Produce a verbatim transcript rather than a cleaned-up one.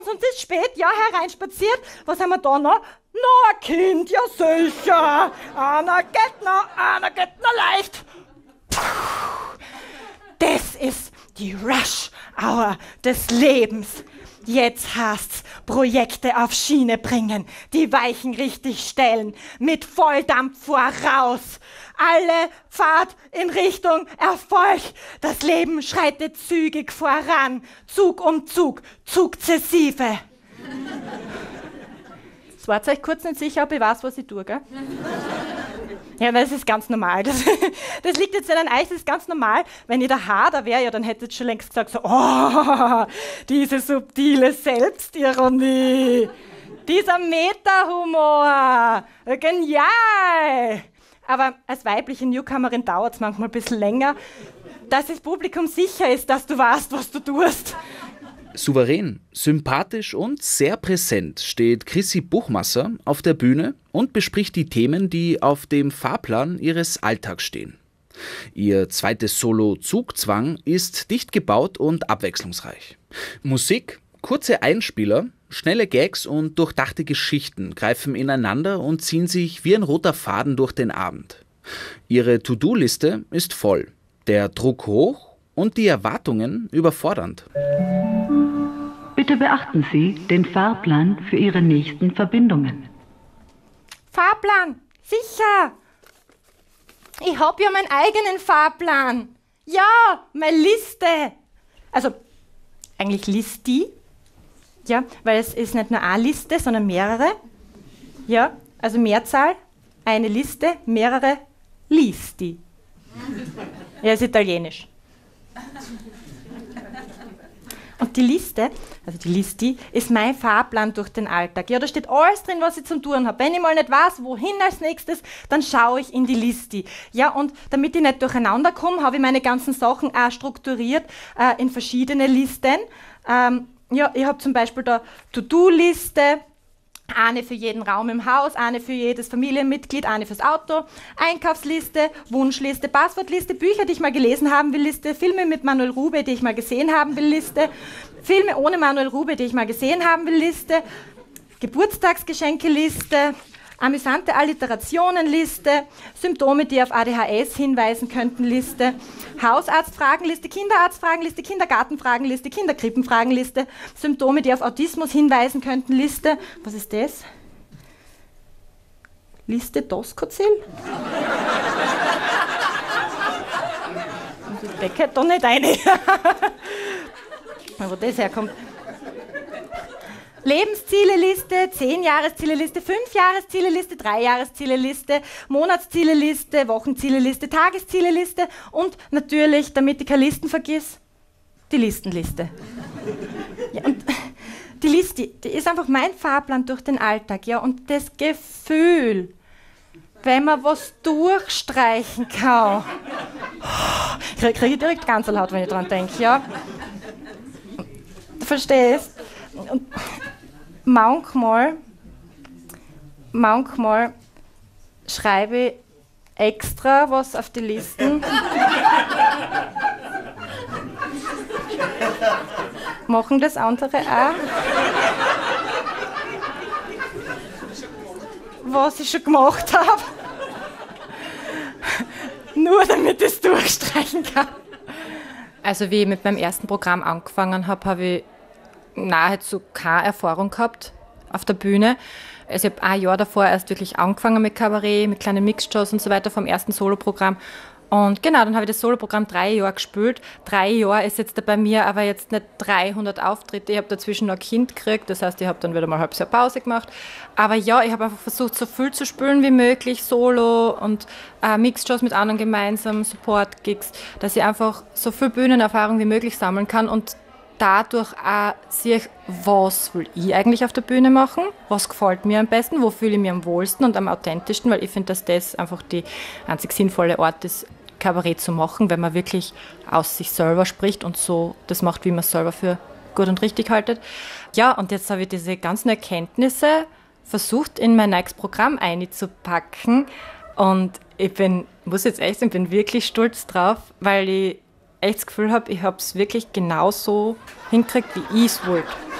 Sonst ist spät, ja, hereinspaziert. Was haben wir da noch? Na, ein Kind, ja sicher. Einer geht noch, einer geht noch leicht. Puh, das ist die Rush-Hour des Lebens. Jetzt heißt's Projekte auf Schiene bringen, die Weichen richtig stellen, mit Volldampf voraus. Alle Fahrt in Richtung Erfolg. Das Leben schreitet zügig voran, Zug um Zug, sukzessive. Es war euch kurz nicht sicher, ob ich weiß, was ich tue, gell? Ja, das ist ganz normal. Das, das liegt jetzt nicht an euch, das ist ganz normal. Wenn ich der Hader wäre, ja, dann hättet ihr schon längst gesagt, so, oh, diese subtile Selbstironie, dieser Meta-Humor, genial. Aber als weibliche Newcomerin dauert es manchmal ein bisschen länger, dass das Publikum sicher ist, dass du weißt, was du tust. Souverän, sympathisch und sehr präsent steht Chrissy Buchmasser auf der Bühne und bespricht die Themen, die auf dem Fahrplan ihres Alltags stehen. Ihr zweites Solo Zugzwang ist dicht gebaut und abwechslungsreich. Musik, kurze Einspieler, schnelle Gags und durchdachte Geschichten greifen ineinander und ziehen sich wie ein roter Faden durch den Abend. Ihre To-Do-Liste ist voll, der Druck hoch und die Erwartungen überfordernd. Bitte beachten Sie den Fahrplan für Ihre nächsten Verbindungen. Fahrplan, sicher. Ich hab ja meinen eigenen Fahrplan. Ja, meine Liste. Also, eigentlich Listi. Ja, weil es ist nicht nur eine Liste, sondern mehrere. Ja, also Mehrzahl, eine Liste, mehrere Listi. Ja, ist italienisch. Und die Liste, also die Listi, ist mein Fahrplan durch den Alltag. Ja, da steht alles drin, was ich zu tun habe. Wenn ich mal nicht weiß, wohin als nächstes, dann schaue ich in die Listi. Ja, und damit ich nicht durcheinander komme, habe ich meine ganzen Sachen auch strukturiert äh, in verschiedene Listen. Ähm, ja, ich habe zum Beispiel da To-Do-Liste, eine für jeden Raum im Haus, eine für jedes Familienmitglied, eine fürs Auto, Einkaufsliste, Wunschliste, Passwortliste, Bücher, die ich mal gelesen haben will, Liste, Filme mit Manuel Rube, die ich mal gesehen haben will, Liste, Filme ohne Manuel Rube, die ich mal gesehen haben will, Liste, Geburtstagsgeschenkeliste, amüsante Alliterationenliste, Symptome, die auf A D H S hinweisen könnten, Liste, Hausarztfragenliste, Kinderarztfragenliste, Kindergartenfragenliste, Kinderkrippenfragenliste, Symptome, die auf Autismus hinweisen könnten, Liste. Was ist das? Liste Doskozil? Das Becken da nicht rein. Wo das herkommt. Lebensziele-Liste, zehn-Jahresziele-Liste, fünf-Jahresziele-Liste, drei-Jahresziele-Liste, Monatsziele-Liste, Wochenziele-Liste, Tagesziele-Liste und natürlich, damit ich keine Listen vergiss, die Listenliste. Ja, und die Liste, die ist einfach mein Fahrplan durch den Alltag, ja, und das Gefühl, wenn man was durchstreichen kann. Ich kriege krieg direkt Gänsehaut, wenn ich dran denke, ja. Du verstehst? Und manchmal, manchmal schreibe ich extra was auf die Listen. Machen das andere auch? Was ich schon gemacht habe. Nur damit ich es durchstreichen kann. Also wie ich mit meinem ersten Programm angefangen habe, habe ich nahezu keine Erfahrung gehabt auf der Bühne. Also ich habe ein Jahr davor erst wirklich angefangen mit Kabarett, mit kleinen Mixshows und so weiter vom ersten Soloprogramm. Und genau, dann habe ich das Soloprogramm drei Jahre gespielt. Drei Jahre ist jetzt bei mir aber jetzt nicht dreihundert Auftritte. Ich habe dazwischen noch ein Kind gekriegt, das heißt, ich habe dann wieder mal ein halbes Jahr Pause gemacht. Aber ja, ich habe einfach versucht, so viel zu spielen wie möglich, Solo und äh, Mixshows mit anderen gemeinsam, Support-Gigs, dass ich einfach so viel Bühnenerfahrung wie möglich sammeln kann und dadurch auch sehe ich, was will ich eigentlich auf der Bühne machen, was gefällt mir am besten, wo fühle ich mich am wohlsten und am authentischsten, weil ich finde, dass das einfach die einzig sinnvolle Art ist, Kabarett zu machen, wenn man wirklich aus sich selber spricht und so das macht, wie man es selber für gut und richtig haltet. Ja, und jetzt habe ich diese ganzen Erkenntnisse versucht, in mein neues Programm einzupacken und ich bin, muss jetzt echt sagen, ich bin wirklich stolz drauf, weil ich echt das Gefühl habe, ich habe es wirklich genauso hingekriegt, wie ich es wollte.